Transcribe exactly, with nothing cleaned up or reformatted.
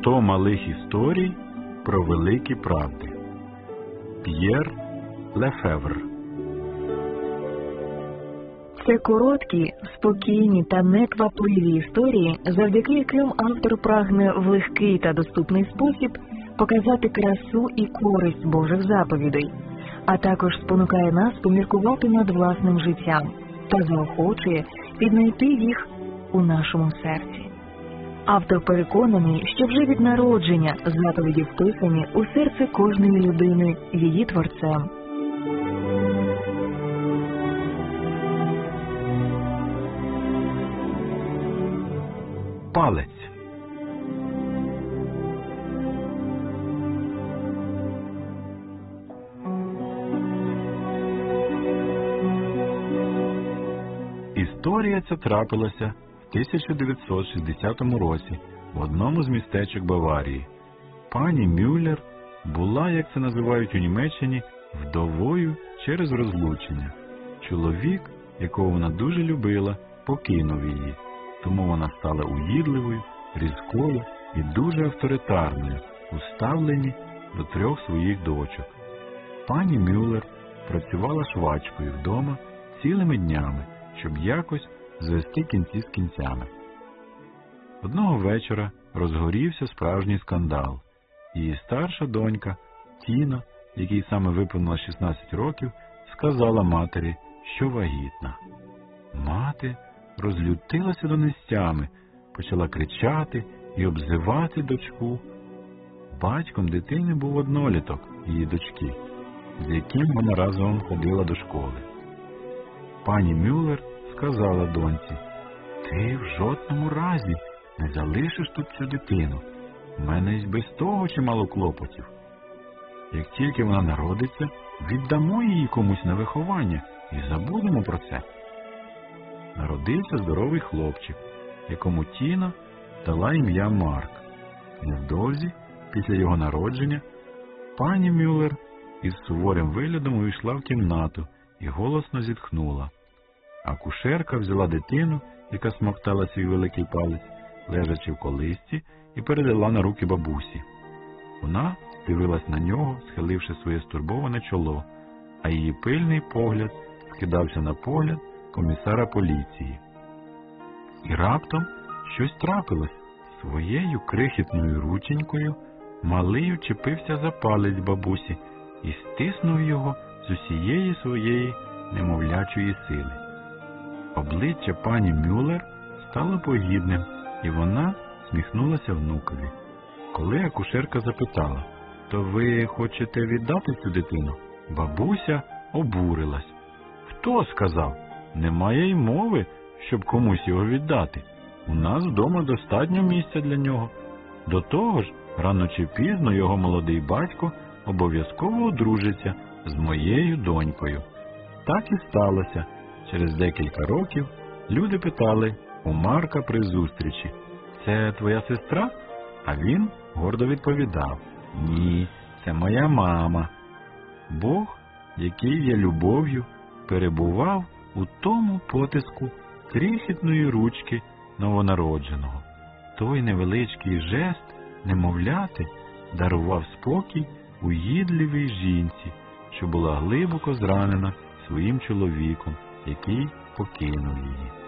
Сто малих історій про великі правди. П'єр Лефевр. Це короткі, спокійні та неквапливі історії, завдяки яким автор прагне в легкий та доступний спосіб показати красу і користь Божих заповідей, а також спонукає нас поміркувати над власним життям та заохочує віднайти їх у нашому серці. Автор переконаний, що вже від народження заповіді вписані у серце кожної людини її Творцем. Палець. Історія ця трапилася в тисяча дев'ятсот шістдесятому році в одному з містечок Баварії. Пані Мюллер була, як це називають у Німеччині, вдовою через розлучення. Чоловік, якого вона дуже любила, покинув її, тому вона стала уїдливою, різкою і дуже авторитарною у ставленні до трьох своїх дочок. Пані Мюллер працювала швачкою вдома цілими днями, щоб якось звести кінці з кінцями. Одного вечора розгорівся справжній скандал. Її старша донька, Тіна, якій саме виповнилось шістнадцять років, сказала матері, що вагітна. Мати розлютилася до нестями, почала кричати і обзивати дочку. Батьком дитини був одноліток її дочки, з яким вона разом ходила до школи. Пані Мюллер сказала доньці: «Ти в жодному разі не залишиш тут цю дитину. У мене й без того чимало клопотів. Як тільки вона народиться, віддамо її комусь на виховання і забудемо про це». Народився здоровий хлопчик, якому Тіна дала ім'я Марк. Невдовзі, після його народження, пані Мюллер із суворим виглядом увійшла в кімнату і голосно зітхнула. Акушерка взяла дитину, яка смоктала свій великий палець, лежачи в колисці, і передала на руки бабусі. Вона дивилась на нього, схиливши своє стурбоване чоло, а її пильний погляд скидався на погляд комісара поліції. І раптом щось трапилось. Своєю крихітною рученькою малий учепився за палець бабусі і стиснув його з усієї своєї немовлячої сили. Обличчя пані Мюллер стало погідним, і вона сміхнулася внукові. Коли акушерка запитала: «То ви хочете віддати цю дитину?» Бабуся обурилась. «Хто сказав? Немає й мови, щоб комусь його віддати. У нас вдома достатньо місця для нього. До того ж, рано чи пізно його молодий батько обов'язково одружиться з моєю донькою». Так і сталося. Через декілька років люди питали у Марка при зустрічі: «Це твоя сестра?» А він гордо відповідав: «Ні, це моя мама». Бог, який є любов'ю, перебував у тому потиску крихітної ручки новонародженого. Той невеличкий жест немовляти дарував спокій уїдливій жінці, що була глибоко зранена своїм чоловіком, який покинув її.